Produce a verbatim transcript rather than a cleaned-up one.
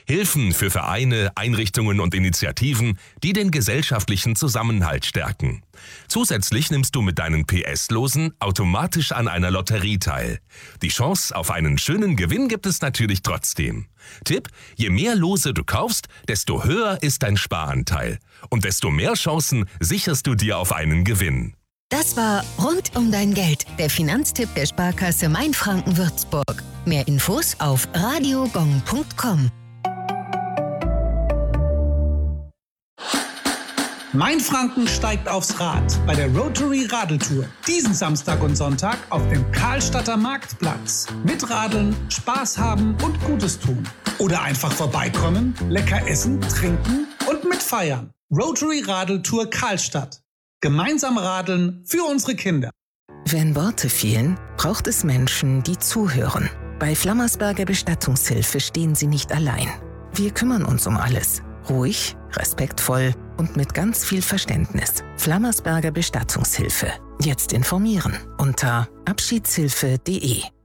Hilfen für Vereine, Einrichtungen und Initiativen, die den gesellschaftlichen Zusammenhalt stärken. Zusätzlich nimmst du mit deinen P S-Losen automatisch an einer Lotterie teil. Die Chance auf einen schönen Gewinn gibt es natürlich trotzdem. Tipp: Je mehr Lose du kaufst, desto höher ist dein Sparanteil. Und desto mehr Chancen sicherst du dir auf einen Gewinn. Das war Rund um dein Geld, der Finanztipp der Sparkasse Mainfranken-Würzburg. Mehr Infos auf radiogong punkt com. Mainfranken steigt aufs Rad bei der Rotary Radeltour. Diesen Samstag und Sonntag auf dem Karlstadter Marktplatz. Mitradeln, Spaß haben und Gutes tun. Oder einfach vorbeikommen, lecker essen, trinken und mitfeiern. Rotary Radeltour Karlstadt. Gemeinsam radeln für unsere Kinder. Wenn Worte fehlen, braucht es Menschen, die zuhören. Bei Flammersberger Bestattungshilfe stehen Sie nicht allein. Wir kümmern uns um alles. Ruhig, respektvoll und mit ganz viel Verständnis. Flammersberger Bestattungshilfe. Jetzt informieren unter abschiedshilfe punkt de.